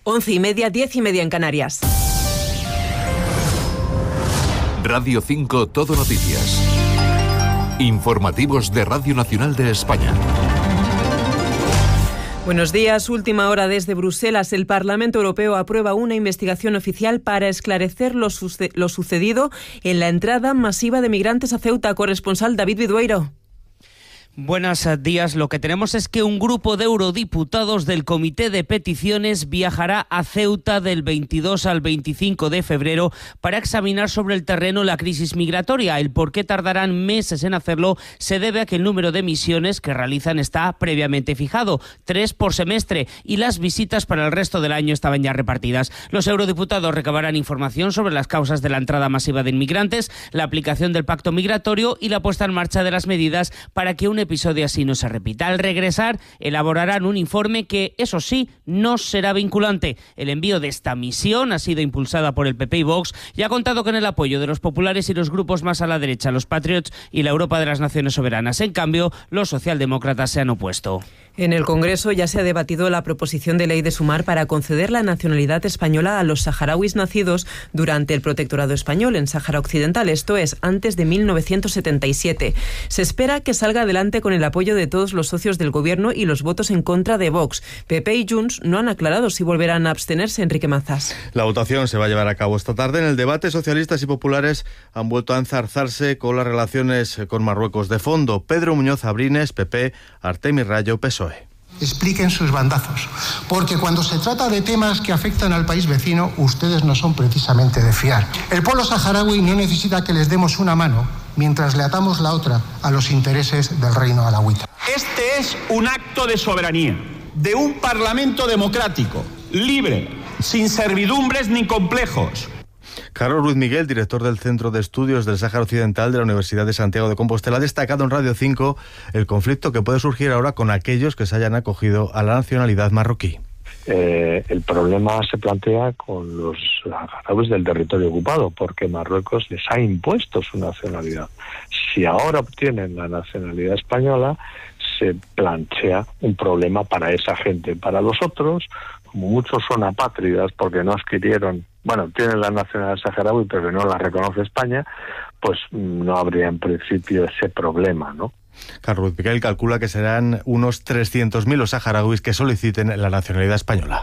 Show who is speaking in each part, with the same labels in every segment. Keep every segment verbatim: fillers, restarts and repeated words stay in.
Speaker 1: Once y media, diez y media en Canarias.
Speaker 2: Radio cinco Todo Noticias. Informativos de Radio Nacional de España.
Speaker 1: Buenos días. Última hora desde Bruselas. El Parlamento Europeo aprueba una investigación oficial para esclarecer lo, suce- lo sucedido en la entrada masiva de migrantes a Ceuta. Corresponsal David Vidueiro.
Speaker 3: Buenos días. Lo que tenemos es que un grupo de eurodiputados del Comité de Peticiones viajará a Ceuta del veintidós al veinticinco de febrero para examinar sobre el terreno la crisis migratoria. El por qué tardarán meses en hacerlo se debe a que el número de misiones que realizan está previamente fijado, tres por semestre, y las visitas para el resto del año estaban ya repartidas. Los eurodiputados recabarán información sobre las causas de la entrada masiva de inmigrantes, la aplicación del pacto migratorio y la puesta en marcha de las medidas para que un episodio así no se repita. Al regresar, elaborarán un informe que, eso sí, no será vinculante. El envío de esta misión ha sido impulsada por el P P y Vox y ha contado con el apoyo de los populares y los grupos más a la derecha, los Patriots y la Europa de las Naciones Soberanas. En cambio, los socialdemócratas se han opuesto.
Speaker 1: En el Congreso ya se ha debatido la proposición de ley de Sumar para conceder la nacionalidad española a los saharauis nacidos durante el protectorado español en Sáhara Occidental, esto es, antes de mil novecientos setenta y siete. Se espera que salga adelante con el apoyo de todos los socios del Gobierno y los votos en contra de Vox. P P y Junts no han aclarado si volverán a abstenerse. Enrique Mazas.
Speaker 4: La votación se va a llevar a cabo esta tarde. En el debate, socialistas y populares han vuelto a enzarzarse con las relaciones con Marruecos de fondo. Pedro Muñoz Abrines, P P, Artemi Rayo, P S O E.
Speaker 5: Expliquen sus bandazos, porque cuando se trata de temas que afectan al país vecino, ustedes no son precisamente de fiar. El pueblo saharaui no necesita que les demos una mano mientras le atamos la otra a los intereses del reino alauita.
Speaker 6: Este es un acto de soberanía, de un parlamento democrático, libre, sin servidumbres ni complejos.
Speaker 4: Carlos Ruiz Miguel, director del Centro de Estudios del Sáhara Occidental de la Universidad de Santiago de Compostela, ha destacado en Radio cinco el conflicto que puede surgir ahora con aquellos que se hayan acogido a la nacionalidad marroquí.
Speaker 7: Eh, el problema se plantea con los saharauis del territorio ocupado, porque Marruecos les ha impuesto su nacionalidad. Si ahora obtienen la nacionalidad española, se plantea un problema para esa gente. Para los otros, como muchos son apátridas porque no adquirieron, bueno, tienen la nacionalidad saharaui pero no la reconoce España, pues no habría en principio ese problema, ¿no?
Speaker 4: Carlos Miguel calcula que serán unos trescientos mil los saharauis que soliciten la nacionalidad española.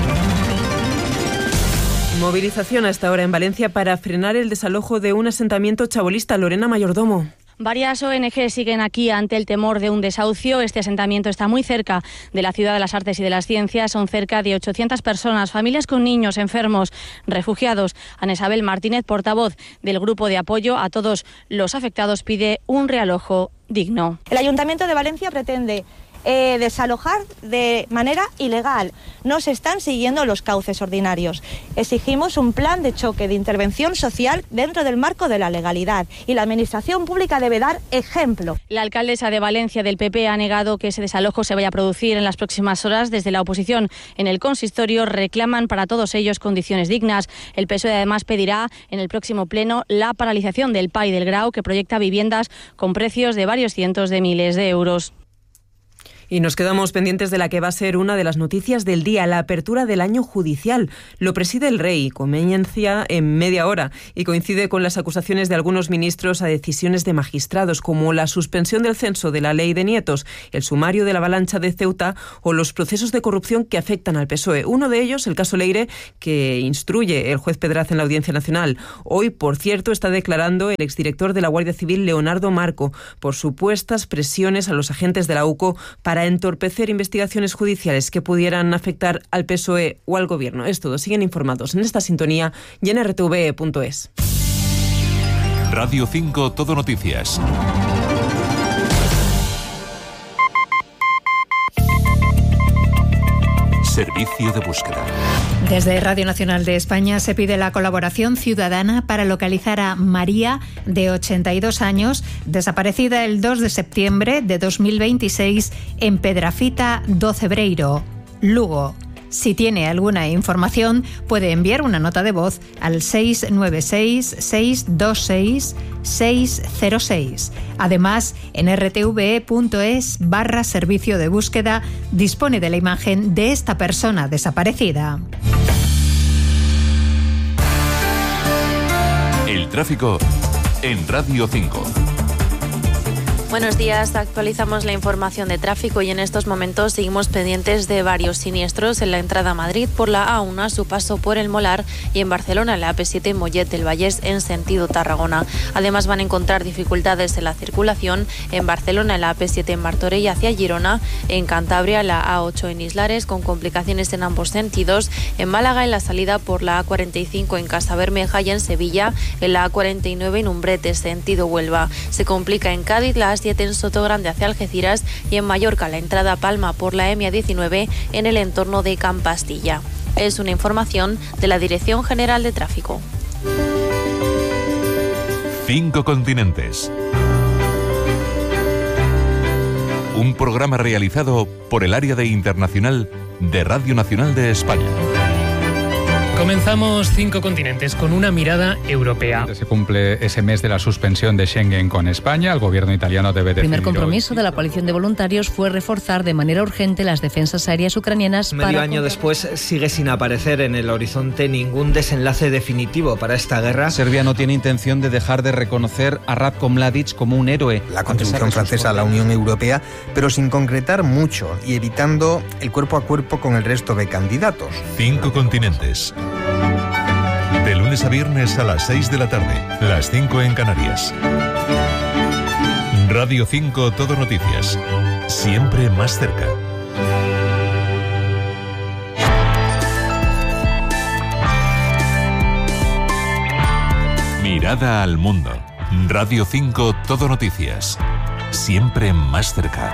Speaker 1: Movilización a esta hora en Valencia para frenar el desalojo de un asentamiento chabolista. Lorena Mayordomo.
Speaker 8: Varias O N G siguen aquí ante el temor de un desahucio. Este asentamiento está muy cerca de la Ciudad de las Artes y de las Ciencias. Son cerca de ochocientas personas, familias con niños, enfermos, refugiados. Ana Isabel Martínez, portavoz del Grupo de Apoyo a Todos los Afectados, pide un realojo digno.
Speaker 9: El Ayuntamiento de Valencia pretende Eh, desalojar de manera ilegal. No se están siguiendo los cauces ordinarios. Exigimos un plan de choque de intervención social dentro del marco de la legalidad y la Administración Pública debe dar ejemplo.
Speaker 8: La alcaldesa de Valencia del P P ha negado que ese desalojo se vaya a producir en las próximas horas. Desde la oposición en el consistorio reclaman para todos ellos condiciones dignas. El P S O E además pedirá en el próximo pleno la paralización del P A I del Grau, que proyecta viviendas con precios de varios cientos de miles de euros.
Speaker 1: Y nos quedamos pendientes de la que va a ser una de las noticias del día, la apertura del año judicial. Lo preside el rey, comienza en media hora y coincide con las acusaciones de algunos ministros a decisiones de magistrados, como la suspensión del censo de la ley de nietos, el sumario de la avalancha de Ceuta o los procesos de corrupción que afectan al P S O E. Uno de ellos, el caso Leire, que instruye el juez Pedraz en la Audiencia Nacional. Hoy, por cierto, está declarando el exdirector de la Guardia Civil, Leonardo Marco, por supuestas presiones a los agentes de la U C O para para entorpecer investigaciones judiciales que pudieran afectar al P S O E o al Gobierno. Es todo. Siguen informados en esta sintonía y en r t v punto es.
Speaker 2: Radio cinco Todo Noticias. Servicio de búsqueda.
Speaker 10: Desde Radio Nacional de España se pide la colaboración ciudadana para localizar a María, de ochenta y dos años, desaparecida el dos de septiembre de dos mil veintiséis en Pedrafita do Cebreiro, Lugo. Si tiene alguna información, puede enviar una nota de voz al seis nueve seis, seis dos seis, seis cero seis. Además, en r t v e punto es barra servicio de búsqueda dispone de la imagen de esta persona desaparecida.
Speaker 2: El tráfico en Radio cinco.
Speaker 11: Buenos días, actualizamos la información de tráfico y en estos momentos seguimos pendientes de varios siniestros en la entrada a Madrid por la A uno a su paso por el Molar y en Barcelona en la A P siete Mollet del Vallés en sentido Tarragona. Además van a encontrar dificultades en la circulación en Barcelona en la A P siete en Martorell hacia Girona, en Cantabria la A ocho en Islares con complicaciones en ambos sentidos, en Málaga en la salida por la A cuarenta y cinco en Casabermeja y en Sevilla en la A cuarenta y nueve en Umbrete sentido Huelva. Se complica en Cádiz la A siete en Sotogrande hacia Algeciras y en Mallorca la entrada a Palma por la M A diecinueve en el entorno de Campastilla. Es una información de la Dirección General de Tráfico.
Speaker 2: Cinco continentes. Un programa realizado por el área de internacional de Radio Nacional de España.
Speaker 12: Comenzamos Cinco Continentes con una mirada europea.
Speaker 13: Se cumple ese mes de la suspensión de Schengen con España. El gobierno italiano debe definir.
Speaker 14: El primer compromiso
Speaker 13: hoy.
Speaker 14: de la coalición de voluntarios fue reforzar de manera urgente las defensas aéreas ucranianas.
Speaker 15: Medio
Speaker 14: para
Speaker 15: año después sigue sin aparecer en el horizonte ningún desenlace definitivo para esta guerra.
Speaker 16: Serbia no tiene intención de dejar de reconocer a Ratko Mladic como un héroe.
Speaker 17: La contribución francesa a la Unión Europea, pero sin concretar mucho y evitando el cuerpo a cuerpo con el resto de candidatos.
Speaker 2: Cinco continentes. De lunes a viernes a las seis de la tarde, las cinco en Canarias. Radio cinco Todo Noticias. Siempre más cerca. Mirada al mundo. Radio cinco Todo Noticias. Siempre más cerca.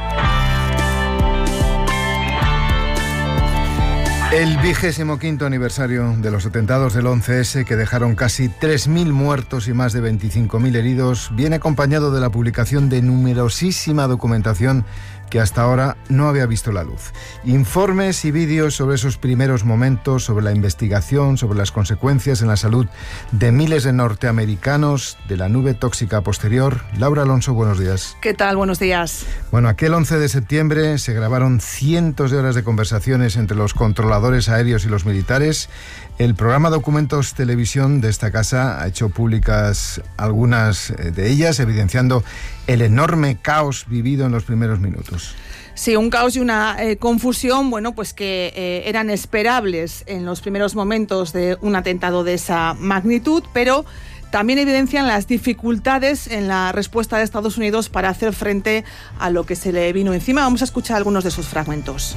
Speaker 18: El vigésimo quinto aniversario de los atentados del once ese, que dejaron casi tres mil muertos y más de veinticinco mil heridos, viene acompañado de la publicación de numerosísima documentación que hasta ahora no había visto la luz. Informes y vídeos sobre esos primeros momentos, sobre la investigación, sobre las consecuencias en la salud de miles de norteamericanos, de la nube tóxica posterior. Laura Alonso, buenos días.
Speaker 19: ¿Qué tal? Buenos días.
Speaker 18: Bueno, aquel once de septiembre se grabaron cientos de horas de conversaciones entre los controladores aéreos y los militares. El programa Documentos Televisión de esta casa ha hecho públicas algunas de ellas, evidenciando el enorme caos vivido en los primeros minutos.
Speaker 19: Sí, un caos y una eh, confusión, bueno, pues que eh, eran esperables en los primeros momentos de un atentado de esa magnitud, pero también evidencian las dificultades en la respuesta de Estados Unidos para hacer frente a lo que se le vino encima. Vamos a escuchar algunos de sus fragmentos.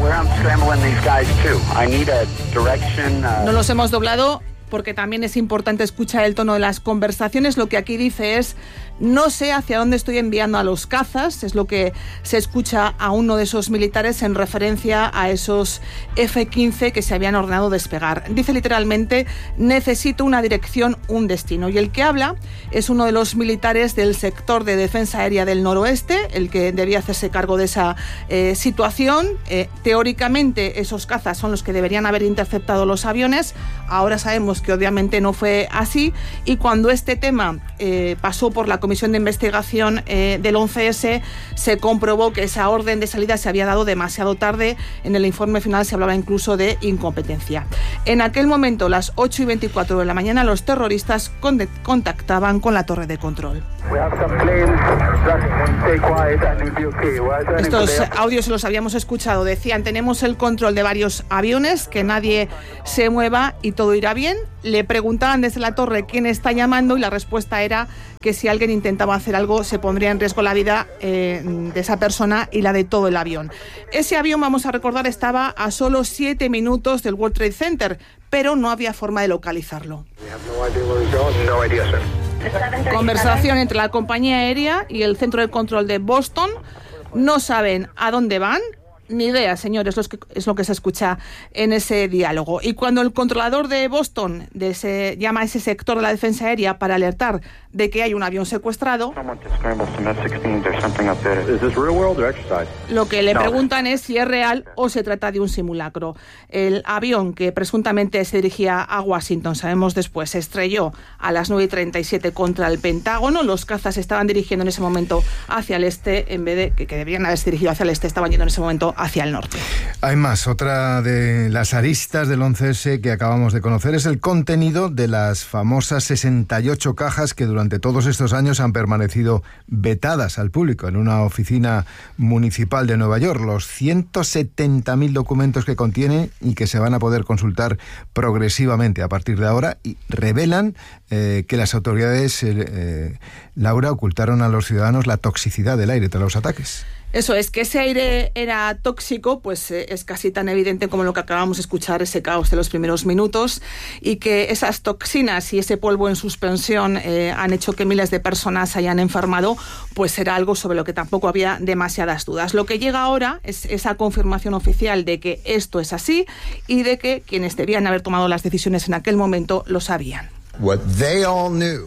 Speaker 19: No los hemos doblado porque también es importante escuchar el tono de las conversaciones. Lo que aquí dice es: no sé hacia dónde estoy enviando a los cazas, es lo que se escucha a uno de esos militares en referencia a esos F quince que se habían ordenado despegar. Dice literalmente: necesito una dirección, un destino. Y el que habla es uno de los militares del sector de defensa aérea del noroeste, el que debía hacerse cargo de esa eh, situación. Eh, teóricamente esos cazas son los que deberían haber interceptado los aviones. Ahora sabemos que obviamente no fue así, y cuando este tema eh, pasó por la Comisión de Investigación eh, del once ese, se comprobó que esa orden de salida se había dado demasiado tarde. En el informe final se hablaba incluso de incompetencia. En aquel momento, a las ocho y veinticuatro de la mañana, los terroristas con- contactaban con la torre de control. Estos audios los habíamos escuchado. Decían: tenemos el control de varios aviones, que nadie se mueva y todo irá bien. Le preguntaban desde la torre quién está llamando y la respuesta era que si alguien intentaba hacer algo se pondría en riesgo la vida eh, de esa persona y la de todo el avión. Ese avión, vamos a recordar, estaba a solo siete minutos del World Trade Center, pero no había forma de localizarlo. Conversación entre la compañía aérea y el centro de control de Boston. No saben a dónde van, Ni idea, señores, es, es lo que se escucha en ese diálogo. Y cuando el controlador de Boston de ese, llama a ese sector de la defensa aérea para alertar de que hay un avión secuestrado, lo que le preguntan es si es real o se trata de un simulacro. El avión que presuntamente se dirigía a Washington, sabemos después, se estrelló a las nueve y treinta y siete contra el Pentágono. Los cazas estaban dirigiendo en ese momento hacia el este, en vez de que, que debían haberse dirigido hacia el este, estaban yendo en ese momento hacia el norte.
Speaker 18: Hay más. Otra de las aristas del once ese que acabamos de conocer es el contenido de las famosas sesenta y ocho cajas que durante todos estos años han permanecido vetadas al público en una oficina municipal de Nueva York. Los ciento setenta mil documentos que contiene y que se van a poder consultar progresivamente a partir de ahora, y revelan eh, que las autoridades, eh, eh, Laura, ocultaron a los ciudadanos la toxicidad del aire tras los ataques.
Speaker 19: Eso es, que ese aire era tóxico, pues eh, es casi tan evidente como lo que acabamos de escuchar, ese caos de los primeros minutos, y que esas toxinas y ese polvo en suspensión eh, han hecho que miles de personas hayan enfermado, pues era algo sobre lo que tampoco había demasiadas dudas. Lo que llega ahora es esa confirmación oficial de que esto es así y de que quienes debían haber tomado las decisiones en aquel momento lo sabían.
Speaker 20: What they all knew.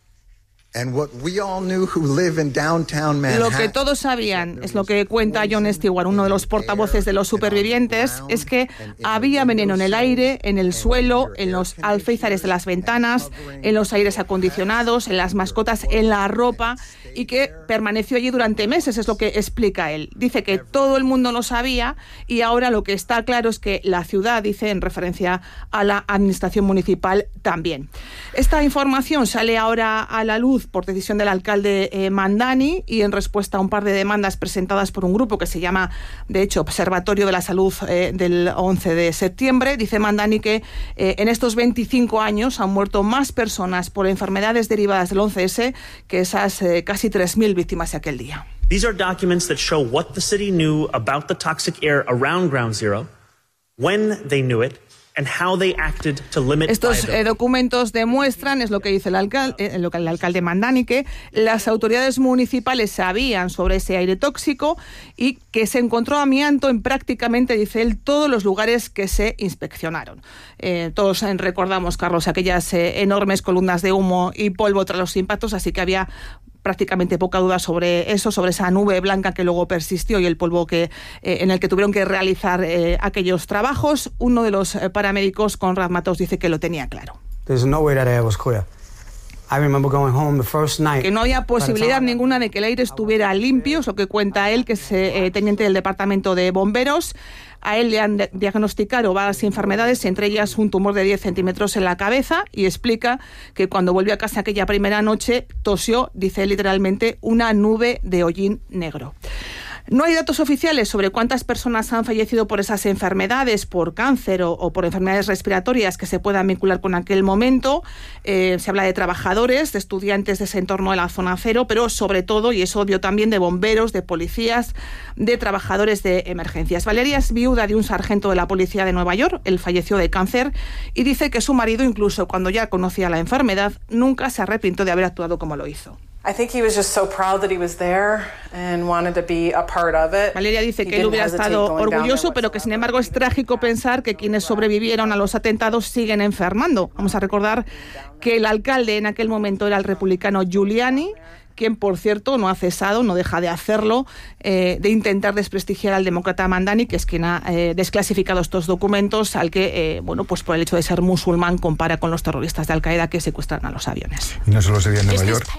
Speaker 20: And what we all knew who live in downtown Manhattan.
Speaker 19: Lo que todos sabían, es lo que cuenta Jon Stewart, uno de los portavoces de los supervivientes, es que había veneno en el aire, en el suelo, en los alféizares de las ventanas, en los aires acondicionados, en las mascotas, en la ropa, y que permaneció allí durante meses, es lo que explica él. Dice que todo el mundo lo sabía y ahora lo que está claro es que la ciudad, dice en referencia a la administración municipal, también. Esta información sale ahora a la luz por decisión del alcalde eh, Mamdani, y en respuesta a un par de demandas presentadas por un grupo que se llama, de hecho, Observatorio de la Salud eh, del once de septiembre. Dice Mamdani que eh, en estos veinticinco años han muerto más personas por enfermedades derivadas del once ese que esas eh, casi tres mil víctimas de aquel día.
Speaker 21: These are documents that show what the city knew about the toxic air around Ground Zero, when they knew it, and how they acted to limit
Speaker 19: Estos eh, documentos demuestran, es lo que dice el alcalde, eh, lo que el alcalde Mamdani, que las autoridades municipales sabían sobre ese aire tóxico y que se encontró amianto en prácticamente, dice él, todos los lugares que se inspeccionaron. Eh, todos eh, recordamos, Carlos, aquellas eh, enormes columnas de humo y polvo tras los impactos, así que había prácticamente poca duda sobre eso, sobre esa nube blanca que luego persistió y el polvo que eh, en el que tuvieron que realizar eh, aquellos trabajos. Uno de los eh, paramédicos, Conrad Matos, dice que lo tenía claro.
Speaker 22: There's no way that air was clear. I remember going home the first night.
Speaker 19: Que no había posibilidad ninguna de que el aire estuviera limpio, es lo que cuenta él, que es eh, teniente del departamento de bomberos. A él le han diagnosticado varias enfermedades, entre ellas un tumor de diez centímetros en la cabeza, y explica que cuando volvió a casa aquella primera noche tosió, dice literalmente, una nube de hollín negro. No hay datos oficiales sobre cuántas personas han fallecido por esas enfermedades, por cáncer o, o por enfermedades respiratorias que se puedan vincular con aquel momento. Eh, se habla de trabajadores, de estudiantes de ese entorno de la zona cero, pero sobre todo, y es obvio también, de bomberos, de policías, de trabajadores de emergencias. Valeria es viuda de un sargento de la policía de Nueva York. Él falleció de cáncer y dice que su marido, incluso cuando ya conocía la enfermedad, nunca se arrepintió de haber actuado como lo hizo. Valeria dice que él hubiera estado orgulloso, pero que sin embargo es trágico pensar que quienes sobrevivieron a los atentados siguen enfermando. Vamos a recordar que el alcalde en aquel momento era el republicano Giuliani, quien, por cierto, no ha cesado, no deja de hacerlo, eh, de intentar desprestigiar al demócrata Mamdani, que es quien ha eh, desclasificado estos documentos, al que, eh, bueno, pues por el hecho de ser musulmán, compara con los terroristas de Al-Qaeda que secuestran a los aviones.
Speaker 18: Y no solo sería en Nueva York.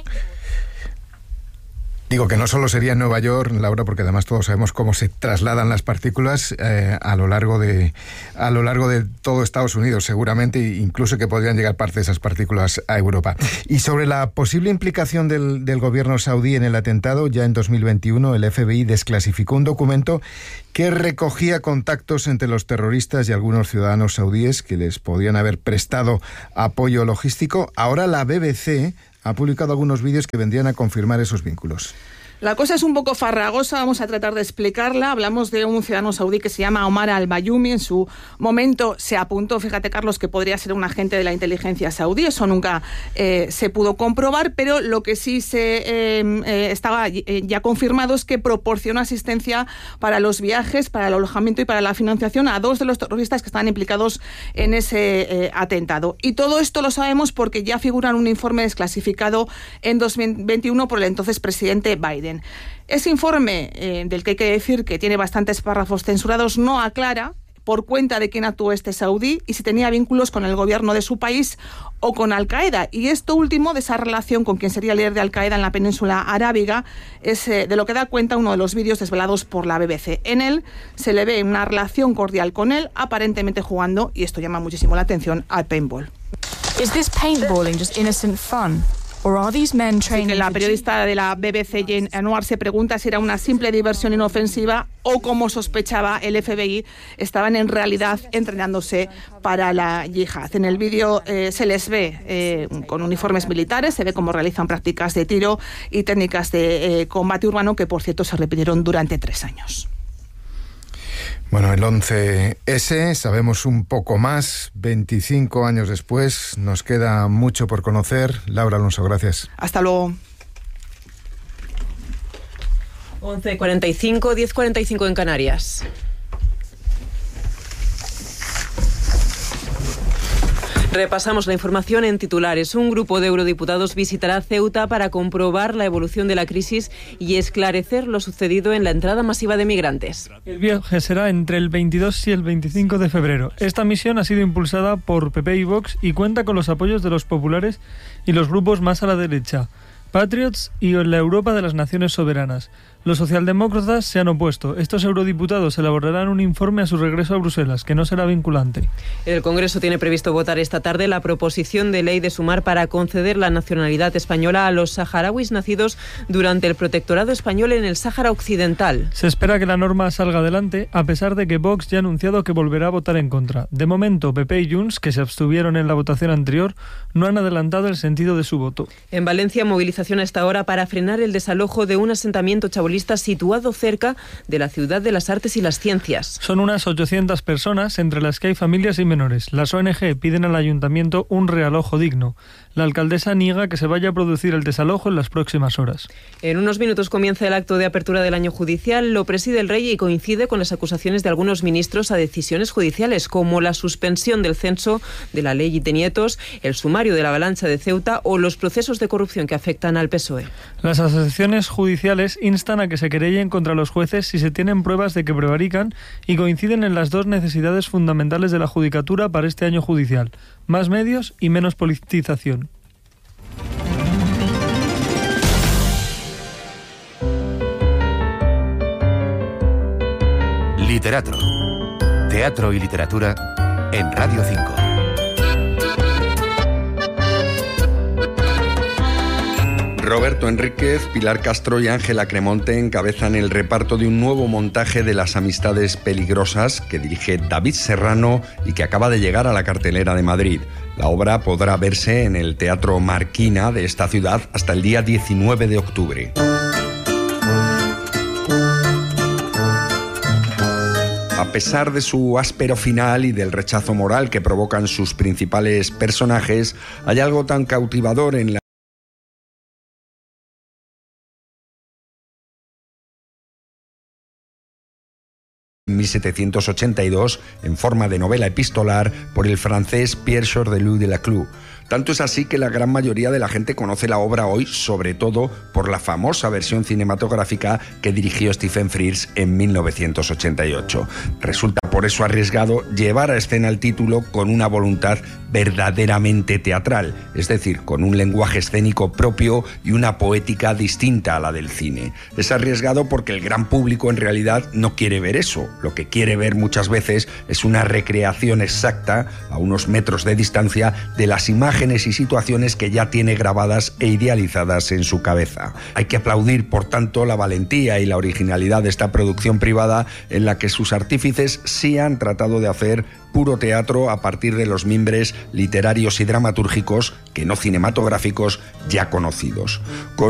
Speaker 18: Digo que no solo sería en Nueva York, Laura, porque además todos sabemos cómo se trasladan las partículas eh, a lo largo de a lo largo de todo Estados Unidos, seguramente, incluso que podrían llegar parte de esas partículas a Europa. Y sobre la posible implicación del, del gobierno saudí en el atentado, ya en dos mil veintiuno el F B I desclasificó un documento que recogía contactos entre los terroristas y algunos ciudadanos saudíes que les podían haber prestado apoyo logístico. Ahora la B B C ha publicado algunos vídeos que vendrían a confirmar esos vínculos.
Speaker 19: La cosa es un poco farragosa, vamos a tratar de explicarla. Hablamos de un ciudadano saudí que se llama Omar al-Bayoumi. En su momento se apuntó, fíjate Carlos, que podría ser un agente de la inteligencia saudí. Eso nunca eh, se pudo comprobar, pero lo que sí se eh, eh, estaba eh, ya confirmado es que proporcionó asistencia para los viajes, para el alojamiento y para la financiación a dos de los terroristas que estaban implicados en ese eh, atentado. Y todo esto lo sabemos porque ya figura en un informe desclasificado en dos mil veintiuno por el entonces presidente Biden. Ese informe, eh, del que hay que decir que tiene bastantes párrafos censurados, no aclara por cuenta de quién actuó este saudí y si tenía vínculos con el gobierno de su país o con Al-Qaeda. Y esto último, de esa relación con quien sería el líder de Al-Qaeda en la península arábiga, es eh, de lo que da cuenta uno de los vídeos desvelados por la B B C. En él se le ve una relación cordial con él, aparentemente jugando, y esto llama muchísimo la atención, al paintball.
Speaker 3: Is this paintballing just innocent fun?
Speaker 19: Sí, que la periodista de la B B C, Jane Anwar, se pregunta si era una simple diversión inofensiva o, como sospechaba el F B I, estaban en realidad entrenándose para la yihad. En el vídeo eh, se les ve eh, con uniformes militares, se ve cómo realizan prácticas de tiro y técnicas de eh, combate urbano que, por cierto, se repitieron durante tres años.
Speaker 18: Bueno, el once ese, sabemos un poco más, veinticinco años después, nos queda mucho por conocer. Laura Alonso, gracias.
Speaker 19: Hasta luego.
Speaker 1: once cuarenta y cinco, diez cuarenta y cinco en Canarias. Repasamos la información en titulares. Un grupo de eurodiputados visitará Ceuta para comprobar la evolución de la crisis y esclarecer lo sucedido en la entrada masiva de migrantes.
Speaker 5: El viaje será entre el veintidós y el veinticinco de febrero. Esta misión ha sido impulsada por P P y Vox y cuenta con los apoyos de los populares y los grupos más a la derecha, Patriots y la Europa de las Naciones Soberanas. Los socialdemócratas se han opuesto. Estos eurodiputados elaborarán un informe a su regreso a Bruselas, que no será vinculante.
Speaker 1: El Congreso tiene previsto votar esta tarde la proposición de ley de Sumar para conceder la nacionalidad española a los saharauis nacidos durante el protectorado español en el Sáhara Occidental.
Speaker 5: Se espera que la norma salga adelante, a pesar de que Vox ya ha anunciado que volverá a votar en contra. De momento, P P y Junts, que se abstuvieron en la votación anterior, no han adelantado el sentido de su voto.
Speaker 1: En Valencia, movilización a esta hora para frenar el desalojo de un asentamiento chabolista situado cerca de la ciudad de las artes y las ciencias.
Speaker 5: Son unas ochocientas personas, entre las que hay familias y menores. Las O N G piden al ayuntamiento un realojo digno. La alcaldesa niega que se vaya a producir el desalojo en las próximas horas.
Speaker 1: En unos minutos comienza el acto de apertura del año judicial. Lo preside el rey y coincide con las acusaciones de algunos ministros a decisiones judiciales, como la suspensión del censo de la ley de nietos, el sumario de la avalancha de Ceuta o los procesos de corrupción que afectan al P S O E.
Speaker 5: Las asociaciones judiciales instan a que se querellen contra los jueces si se tienen pruebas de que prevarican y coinciden en las dos necesidades fundamentales de la judicatura para este año judicial: más medios y menos politización.
Speaker 23: Literatro. Teatro y literatura en Radio cinco.
Speaker 24: Roberto Enríquez, Pilar Castro y Ángela Cremonte encabezan el reparto de un nuevo montaje de Las amistades peligrosas que dirige David Serrano y que acaba de llegar a la cartelera de Madrid. La obra podrá verse en el Teatro Marquina de esta ciudad hasta el día diecinueve de octubre. A pesar de su áspero final y del rechazo moral que provocan sus principales personajes, hay algo tan cautivador en la mil setecientos ochenta y dos, en forma de novela epistolar, por el francés Pierre Chordelus de Laclue. Tanto es así que la gran mayoría de la gente conoce la obra hoy, sobre todo por la famosa versión cinematográfica que dirigió Stephen Frears en mil novecientos ochenta y ocho. Resulta por eso arriesgado llevar a escena el título con una voluntad verdaderamente teatral, es decir, con un lenguaje escénico propio y una poética distinta a la del cine. Es arriesgado porque el gran público en realidad no quiere ver eso. Lo que quiere ver muchas veces es una recreación exacta, a unos metros de distancia, de las imágenes y situaciones que ya tiene grabadas e idealizadas en su cabeza. Hay que aplaudir, por tanto, la valentía y la originalidad de esta producción privada en la que sus artífices sí han tratado de hacer puro teatro a partir de los mimbres literarios y dramatúrgicos, que no cinematográficos, ya conocidos. Con